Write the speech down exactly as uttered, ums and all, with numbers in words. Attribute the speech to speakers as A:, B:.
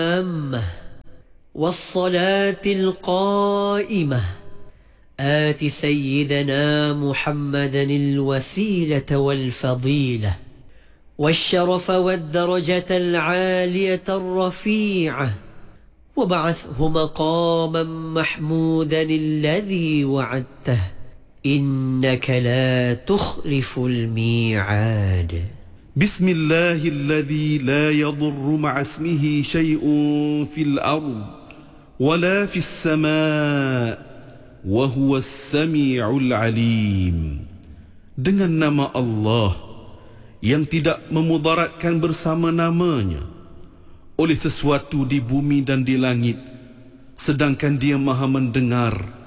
A: التامة والصلاة القائمة آت سيدنا محمدا الوسيلة والفضيلة والشرف والدرجة العالية الرفيعة وبعثه مقاما محمودا الذي وعدته إنك لا تخلف الميعاد.
B: بسم الله الذي لا يضر مع اسمه شيء في الأرض ولا في السماء وهو السميع العليم. Dengan nama Allah yang tidak memudaratkan bersama namanya oleh sesuatu di bumi dan di langit, sedangkan Dia Maha mendengar